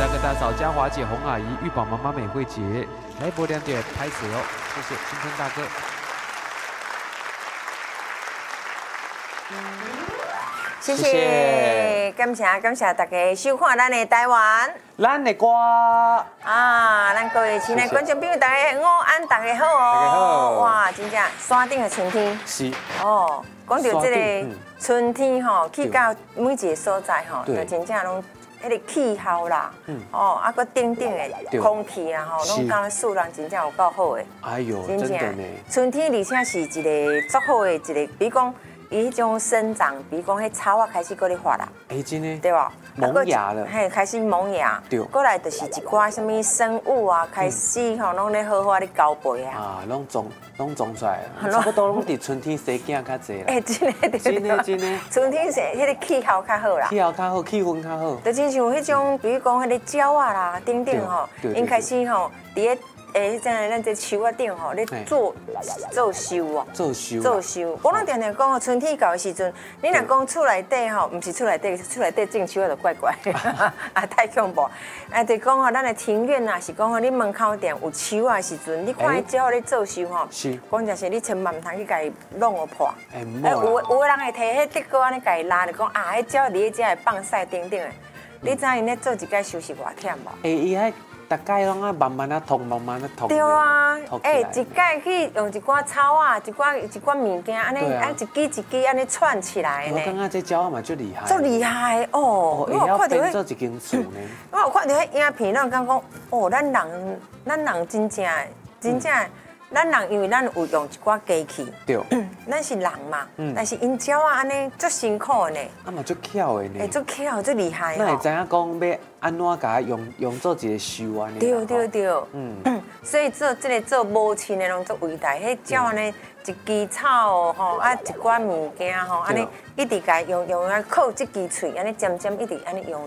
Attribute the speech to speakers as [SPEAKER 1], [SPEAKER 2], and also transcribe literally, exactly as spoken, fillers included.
[SPEAKER 1] 大哥大嫂、嘉华姐、洪阿姨、玉宝妈妈、美惠姐，来播两点拍手哦，谢谢青春大哥。
[SPEAKER 2] 谢谢，感谢感谢大家收看咱的台湾，
[SPEAKER 1] 咱的歌
[SPEAKER 2] 啊，咱各位亲爱的观众朋友，大家午安，大家好哦。
[SPEAKER 1] 大家好。
[SPEAKER 2] 哇，真正山顶的春天。
[SPEAKER 1] 是。
[SPEAKER 2] 哦，讲到这个春天吼，去到每一个所在吼，就真正拢迄个气候啦，哦，啊个顶顶的空气啊吼，拢感觉使人真正有够好的。
[SPEAKER 1] 哎呦，真的呢。
[SPEAKER 2] 春天而且是一个足好的一个，比如讲。伊迄种生长，比如讲，迄草啊开始搁咧发啦，
[SPEAKER 1] 哎，真的，
[SPEAKER 2] 对吧？
[SPEAKER 1] 萌芽了，
[SPEAKER 2] 嘿，开始萌芽，
[SPEAKER 1] 对，
[SPEAKER 2] 过来就是一寡什么生物啊，开始吼，拢咧好好咧交配啊，
[SPEAKER 1] 啊，拢种拢种出来，差不多拢伫春天生囝较济啦。
[SPEAKER 2] 哎，真的，
[SPEAKER 1] 真的，真的，
[SPEAKER 2] 春天生迄个气候较好啦，
[SPEAKER 1] 气候较好，气氛较好，
[SPEAKER 2] 就亲像迄种，比如讲，迄个鸟啊啦，顶顶吼，因开始吼，伫咧。诶，真诶，咱这树啊顶吼，咧做做收哦，
[SPEAKER 1] 做收，
[SPEAKER 2] 做收。我拢常常讲哦，春天到的时阵，你若讲厝内底吼，毋是厝内底，厝内底种树啊，就怪怪，啊太恐怖。啊，就讲吼，咱的庭院啊，是讲吼，你门口顶有树啊的时阵，你看伊鸟咧做收吼，
[SPEAKER 1] 是，
[SPEAKER 2] 讲就是你千万毋通去甲伊弄互破。
[SPEAKER 1] 哎，
[SPEAKER 2] 有有个人会摕迄竹竿安尼甲伊拉，就讲啊，迄鸟伫迄只会放屎顶顶的。你知因咧做一摆休息偌忝无？
[SPEAKER 1] 哎，伊迄。大概拢啊慢慢啊捅，慢慢啊捅。
[SPEAKER 2] 对啊，哎，一盖去用一寡草啊，一寡一寡物件，安尼安一支一支安尼串起来呢。
[SPEAKER 1] 我感觉这鸟嘛最厉害。
[SPEAKER 2] 最厉害哦！
[SPEAKER 1] 我有看到变做一间厝呢。
[SPEAKER 2] 我有看到迄影片，咱讲讲哦，咱人咱人真正真正，咱人因为咱有用一寡机器。
[SPEAKER 1] 对。
[SPEAKER 2] 咱是人嘛，但是因鸟啊安尼足辛苦呢。
[SPEAKER 1] 啊嘛足巧的呢。
[SPEAKER 2] 哎，足巧，足厉害。
[SPEAKER 1] 咱会知影讲要安怎甲用用做一个收安尼。
[SPEAKER 2] 对对对。嗯。所以做这个做母亲的拢足伟大，迄鸟安尼一支草吼，啊一寡物件吼，安尼一直甲用用啊靠一支喙，安尼渐渐一直安尼用。